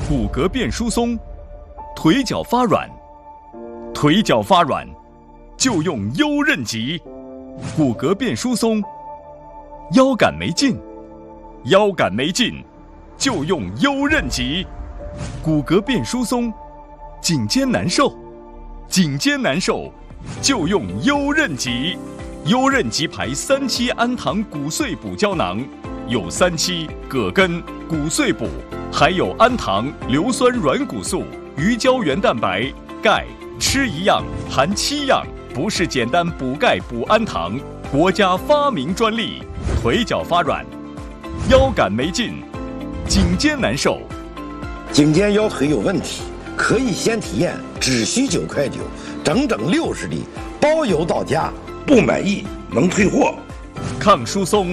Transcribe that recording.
骨骼变疏松，腿脚发软，腿脚发软就用优韧脊；骨骼变疏松，腰杆没劲，腰杆没劲就用优韧脊；骨骼变疏松，颈肩难受，颈肩难受就用优韧脊。优韧脊牌3期氨糖骨碎补胶囊，有3期、葛根、骨碎补，还有氨糖、硫酸软骨素、鱼胶原蛋白、钙，吃一样含7样，不是简单补钙补氨糖，国家发明专利。腿脚发软，腰杆没劲，颈肩难受， 颈肩腰腿有问题，可以先体验，只需9.9块，整整60粒，包邮到家，不满意能退货。 抗疏松